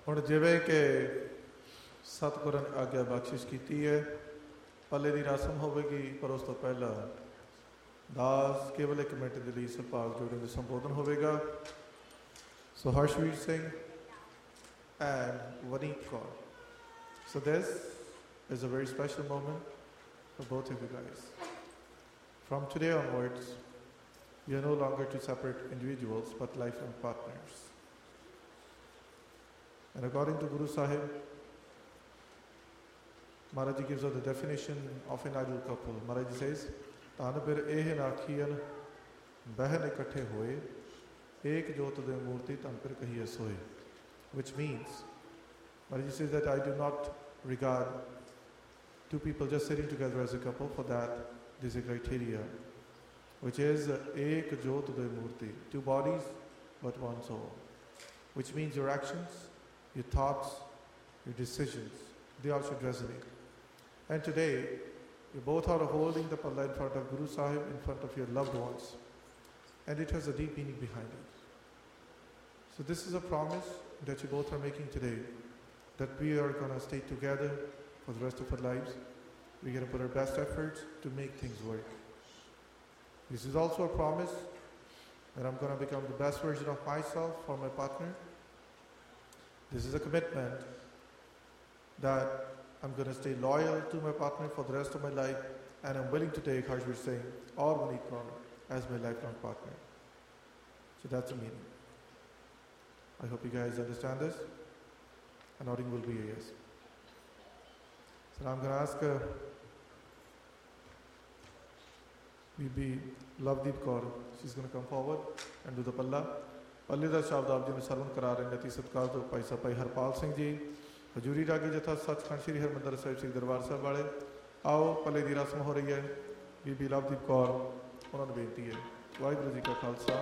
ਹੁਣ ਜਿਵੇਂ ਕਿ ਸਤਿਗੁਰਾਂ ਨੇ ਆਗਿਆ ਬਖਸ਼ਿਸ਼ ਕੀਤੀ ਹੈ, ਪੱਲੇ ਦੀ ਰਸਮ ਹੋਵੇਗੀ, ਪਰ ਉਸ ਤੋਂ ਪਹਿਲਾਂ ਦਾਸ ਕੇਵਲ 1 ਮਿੰਟ ਦੇ ਲਈ ਸਰਪਾਲ ਜੋੜੇ ਨੂੰ ਸੰਬੋਧਨ ਹੋਵੇਗਾ। So Harshveer Singh and Vaneet Kaur. So this is a very special moment for both of you guys. From today onwards, you are no longer two separate individuals but lifelong partners. And according to Guru Sahib, Maharaj Ji gives us the definition of an ideal couple. Maharaj Ji says, "Tan bir eh nakhiyan behan ikatthe hoye, ek jot de murti tan per kahiye soye." Which means, Maharaj Ji says that I do not regard two people just sitting together as a couple. For that, there is a criteria, which is ek jot de murti, two bodies but one soul. Which means your actions, your thoughts, your decisions, they all should resonate. And today, you both are holding the palla in front of Guru Sahib, in front of your loved ones. And it has a deep meaning behind it. So this is a promise that you both are making today, that we are going to stay together for the rest of our lives. We're going to put our best efforts to make things work. This is also a promise that I'm going to become the best version of myself for my partner. This is a commitment that I'm going to stay loyal to my partner for the rest of my life, and I'm willing to take Harshveer Singh or Vaneet Kaur as my lifelong partner. So that's the meaning. I hope you guys understand this. A nodding will be a yes. So now I'm going to ask Bibi Lovedeep Kaur. She's going to come forward and do the palla. पल्ले का शब्द आप जी ने सरवण करा रहे हैं। अति सत्कार तो भाई साहब भाई हरपाल सिंह जी, हजूरी रागी जथा सचखंड श्री हरमंदर साहिब श्री दरबार साहब वाले। आओ पल्ले की रस्म हो रही है। बीबी लवदीप कौर उन्होंने बेनती है। वाहिगुरू जी का खालसा